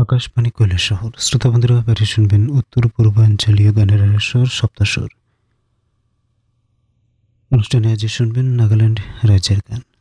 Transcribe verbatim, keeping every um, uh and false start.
আকাশবাণী কৈলাসহর। শ্রোতা বন্ধুরা, এবারে শুনবেন উত্তর পূর্বাঞ্চলীয় গানের স্বর সপ্তাস্বর। অনুষ্ঠানে আজ শুনবেন নাগাল্যান্ড রাজ্যের গান।